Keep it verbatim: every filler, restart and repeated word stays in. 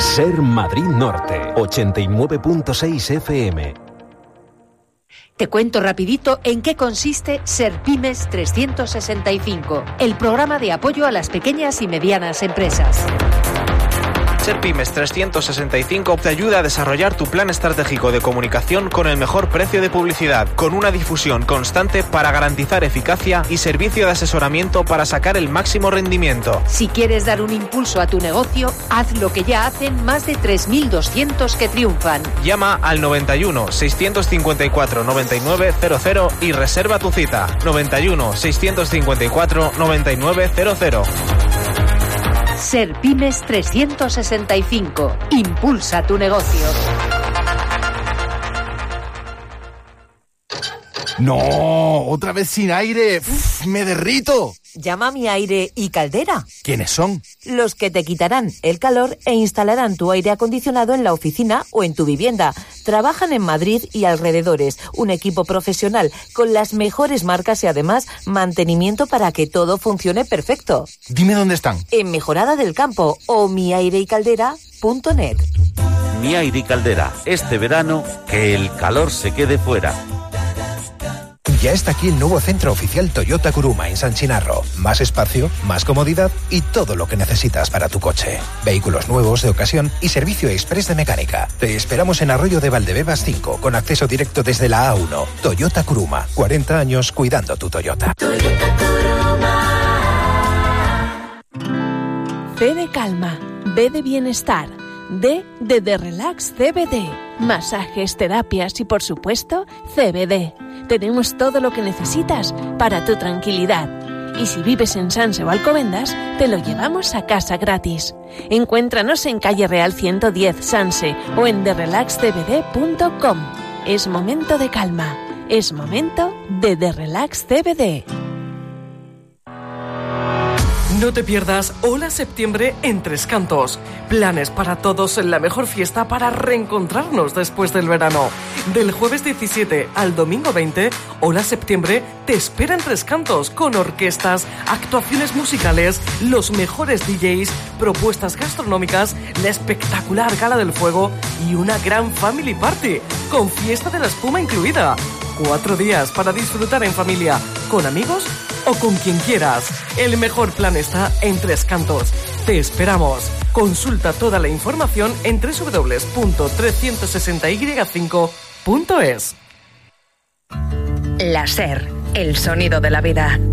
Ser Madrid Norte, ochenta y nueve punto seis F M. Te cuento rapidito en qué consiste SERPymes trescientos sesenta y cinco, el programa de apoyo a las pequeñas y medianas empresas. SERPymes trescientos sesenta y cinco te ayuda a desarrollar tu plan estratégico de comunicación con el mejor precio de publicidad, con una difusión constante para garantizar eficacia y servicio de asesoramiento para sacar el máximo rendimiento. Si quieres dar un impulso a tu negocio, haz lo que ya hacen más de tres mil doscientos que triunfan. Llama al noventa y uno, seiscientos cincuenta y cuatro, noventa y nueve cero cero y reserva tu cita. noventa y uno, seiscientos cincuenta y cuatro, noventa y nueve cero cero. SERPymes trescientos sesenta y cinco. Impulsa tu negocio. No, otra vez sin aire. Uf, me derrito. Llama a Mi Aire y Caldera. ¿Quiénes son? Los que te quitarán el calor e instalarán tu aire acondicionado en la oficina o en tu vivienda. Trabajan en Madrid y alrededores. Un equipo profesional con las mejores marcas y además mantenimiento para que todo funcione perfecto. Dime dónde están. En Mejorada del Campo o mi aire y caldera punto net. Mi Aire y Caldera. Este verano, que el calor se quede fuera. Ya está aquí el nuevo centro oficial Toyota Kuruma en San Chinarro. Más espacio, más comodidad y todo lo que necesitas para tu coche. Vehículos nuevos, de ocasión y servicio express de mecánica. Te esperamos en Arroyo de Valdebebas cinco, con acceso directo desde la A uno. Toyota Kuruma, cuarenta años cuidando tu Toyota. Toyota Kuruma. C de calma, B de bienestar, D de The Relax C B D. Masajes, terapias y por supuesto C B D. Tenemos todo lo que necesitas para tu tranquilidad. Y si vives en Sanse o Alcobendas, te lo llevamos a casa gratis. Encuéntranos en Calle Real ciento diez, Sanse, o en the relax c b d punto com. Es momento de calma. Es momento de The Relax C B D. No te pierdas Hola Septiembre en Tres Cantos. Planes para todos en la mejor fiesta para reencontrarnos después del verano. Del jueves diecisiete al domingo veinte, Hola Septiembre te espera en Tres Cantos con orquestas, actuaciones musicales, los mejores D Js, propuestas gastronómicas, la espectacular Gala del Fuego y una gran family party con fiesta de la espuma incluida. Cuatro días para disfrutar en familia, con amigos o con quien quieras. El mejor plan está en Tres Cantos. Te esperamos. Consulta toda la información en doble u doble u doble u punto trescientos sesenta y cinco punto es. La SER, el sonido de la vida.